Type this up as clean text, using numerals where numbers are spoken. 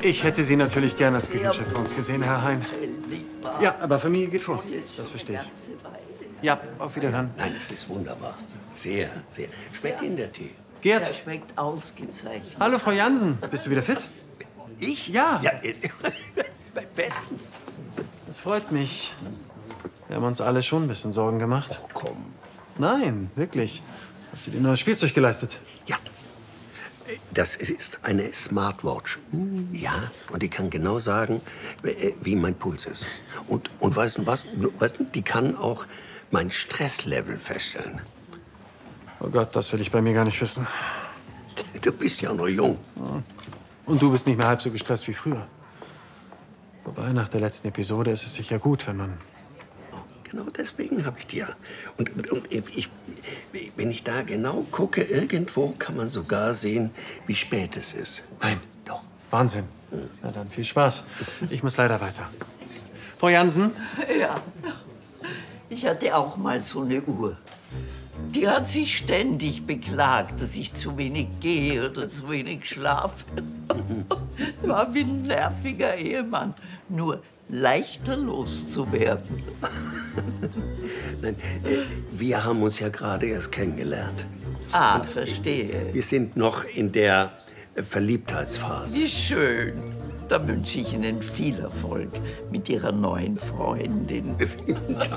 Ich hätte Sie natürlich gern als Küchenchef bei uns gesehen, Herr Hein. Ja, aber Familie geht vor. Das verstehe ich. Ja, auf Wiederhören. Nein, es ist wunderbar. Sehr, sehr. Schmeckt Ihnen der Tee? Gerd. Der schmeckt ausgezeichnet. Hallo, Frau Jansen. Bist du wieder fit? Ich? Ja. Ja, bestens. Das freut mich. Wir haben uns alle schon ein bisschen Sorgen gemacht. Oh, komm. Nein, wirklich. Hast du dir neues Spielzeug geleistet? Ja. Das ist eine Smartwatch. Ja, und die kann genau sagen, wie mein Puls ist. Und weißt du was? Weißt du, die kann auch mein Stresslevel feststellen. Oh Gott, das will ich bei mir gar nicht wissen. Du bist ja noch jung. Und du bist nicht mehr halb so gestresst wie früher. Wobei, nach der letzten Episode ist es sicher gut, wenn man... Genau deswegen habe ich die ja. Und wenn ich da genau gucke, irgendwo kann man sogar sehen, wie spät es ist. Nein, doch. Wahnsinn. Na dann, viel Spaß. Ich muss leider weiter. Frau Jansen? Ja. Ich hatte auch mal so eine Uhr. Die hat sich ständig beklagt, dass ich zu wenig gehe oder zu wenig schlafe. War wie ein nerviger Ehemann. Nur leichter loszuwerden. Nein, wir haben uns ja gerade erst kennengelernt. Ah, verstehe. Wir sind noch in der Verliebtheitsphase. Wie schön. Da wünsche ich Ihnen viel Erfolg mit Ihrer neuen Freundin. Vielen Dank.